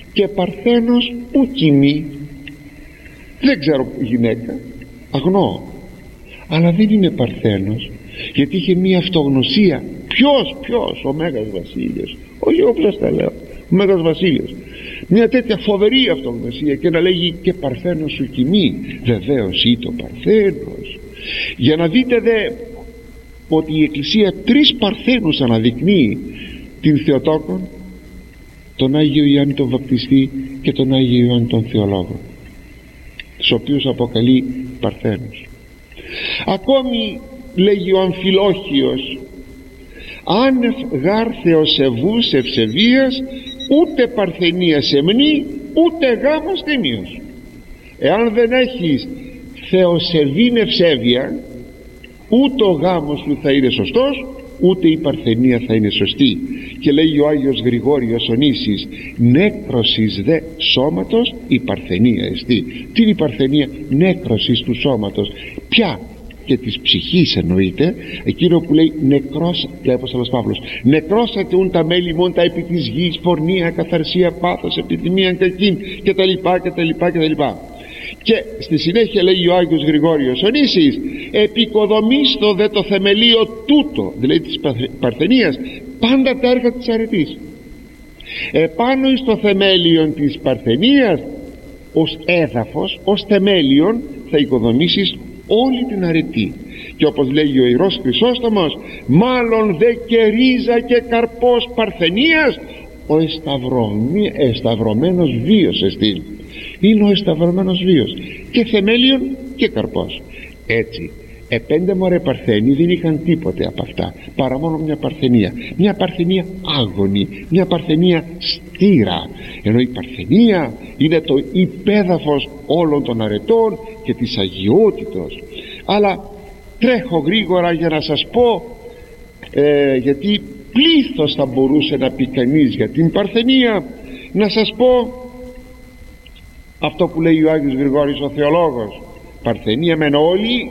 και παρθένος ου κοιμεί. Δεν ξέρω γυναίκα, αγνώ, αλλά δεν είναι παρθένος, γιατί είχε μία αυτογνωσία. Ποιος? Ο Μέγας Βασίλειος, όχι όπως τα λέω, ο Μέγας Βασίλειος, μια τέτοια φοβερή αυτογνωσία, και να λέγει και παρθένος σου κοιμεί. Βεβαίως ήτο παρθένος. Για να δείτε δε ότι η Εκκλησία 3 παρθένους αναδεικνύει την Θεοτόκον, τον Άγιο Ιωάννη τον Βαπτιστή και τον Άγιο Ιωάννη τον Θεολόγο, τους οποίους αποκαλεί παρθένους. Ακόμη λέγει ο Αμφιλόχιος, άνευ γάρ θεοσεβούς ευσεβίας, ούτε παρθενία σεμνή, ούτε γάμος τίμιος. Εάν δεν έχεις θεοσεβήν ευσέβεια, ούτε ο γάμος του θα είναι σωστός, ούτε η παρθενία θα είναι σωστή. Και λέει ο Άγιος Γρηγόριος ο Νήσης, νέκρωσης δε σώματος η παρθενία εστί. Τι είναι η παρθενία? Νέκρωσης του σώματος. Ποια? Και της ψυχής εννοείται, εκείνο που λέει νεκρός, λέει Απόστολος Παύλος, νεκρώσατε ούν τα μέλη μόν τα επί της γης, πορνεία, καθαρσία, πάθος, επιθυμία, κακήν κτλ. Και στη συνέχεια λέγει ο Άγιος Γρηγόριος ο Νήσης, επικοδομήστο δε το θεμελίο τούτο, δηλαδή της παρθενίας, πάντα τα έργα της αρετής. Επάνω εις το θεμέλιον της παρθενίας, ως έδαφος, ως θεμέλιον, θα οικοδομήσεις όλη την αρετή. Και όπως λέγει ο Ιερός Χρυσόστομος, μάλλον δε και ρίζα και καρπός παρθενίας, ο εσταυρωμένος βίος εστίν. Είναι ο εσταυρωμένος βίος, και θεμέλιον και καρπός. Έτσι, 5 μωρέ παρθένοι δεν είχαν τίποτε από αυτά, παρά μόνο μια παρθενία. Μια παρθενία άγωνη, μια παρθενία στήρα. Ενώ η παρθενία είναι το υπέδαφος όλων των αρετών και της αγιότητος. Αλλά τρέχω γρήγορα για να σας πω, γιατί πλήθος θα μπορούσε να πει κανείς για την παρθενία, να σας πω αυτό που λέει ο Άγιος Γρηγόρης ο Θεολόγος. Παρθενία μεν όλοι,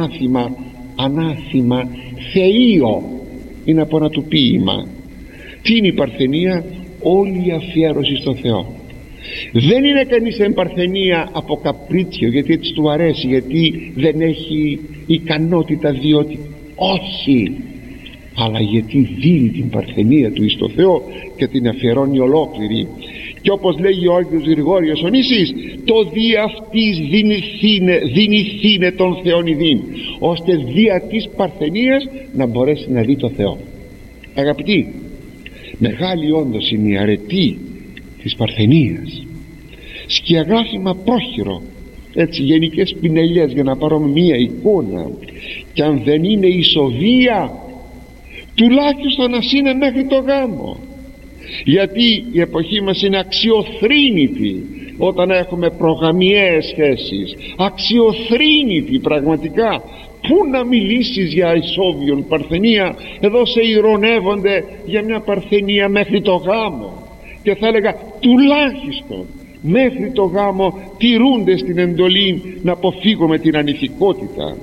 ανάθημα θεείο, είναι από ένα του ποίημα. Τι είναι η παρθενία? Όλη η αφιέρωση στο Θεό. Δεν είναι κανείς εν παρθενία από καπρίτσιο, γιατί έτσι του αρέσει, γιατί δεν έχει ικανότητα, διότι όχι, αλλά γιατί δίνει την παρθενία του εις το Θεό και την αφιερώνει ολόκληρη. Και όπως λέγει ο Άγιος Γρηγόριος ο Νήσης, το δι' αυτής δυνηθήνε τον Θεόν ειδήν, ώστε δια της παρθενίας να μπορέσει να δει το Θεό. Αγαπητοί, μεγάλη όντως είναι η αρετή της παρθενίας. Σκιαγράφημα πρόχειρο, έτσι, γενικές πινελιές, για να πάρουμε μία εικόνα. Και αν δεν είναι ισοβία, τουλάχιστον ας είναι μέχρι το γάμο, γιατί η εποχή μας είναι αξιοθρήνητη όταν έχουμε προγαμιαίες σχέσεις, αξιοθρήνητη πραγματικά. Πού να μιλήσεις για ισόβιον παρθενία? Εδώ σε ειρωνεύονται για μια παρθενία μέχρι το γάμο, και θα έλεγα τουλάχιστον μέχρι το γάμο τηρούνται στην εντολή να αποφύγουμε την ανηθικότητα.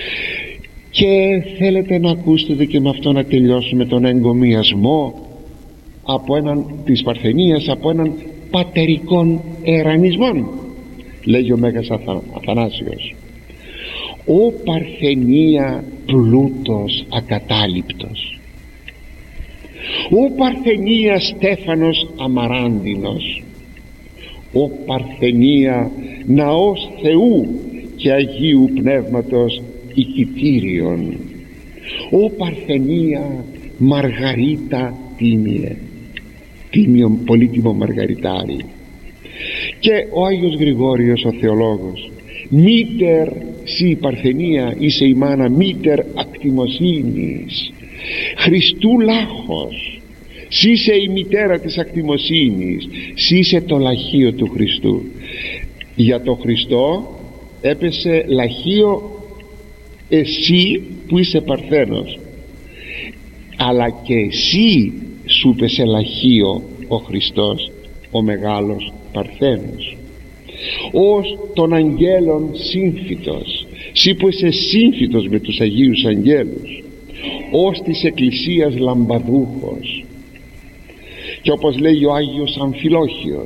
Και θέλετε να ακούσετε, και με αυτό να τελειώσουμε, τον εγκομιασμό της παρθενίας από έναν πατερικών ερανισμών. Λέγει ο Μέγας Αθανάσιος, «Ο παρθενία πλούτος ακατάληπτος, ο παρθενία στέφανος αμαράντινος, ο παρθενία ναός Θεού και Αγίου Πνεύματος οικητήριον, ο παρθενία μαργαρίτα τίμιον πολύτιμο μαργαριτάρι». Και ο Άγιος Γρηγόριος ο Θεολόγος, μήτερ σοι παρθενία είσαι η μάνα, μήτερ ακτιμοσύνης, Χριστού λάχος, σύ είσαι η μητέρα της ακτιμοσύνης, σύ είσαι το λαχείο του Χριστού. Για το Χριστό έπεσε λαχείο εσύ που είσαι παρθένος, αλλά και εσύ σου πέσε λαχείο ο Χριστός, ο μεγάλος παρθένος. Ως των αγγέλων σύμφυτος, εσύ που είσαι σύμφυτος με τους Αγίους Αγγέλους, ως της Εκκλησίας λαμπαδούχος. Και όπως λέει ο Άγιος Αμφιλόχιος,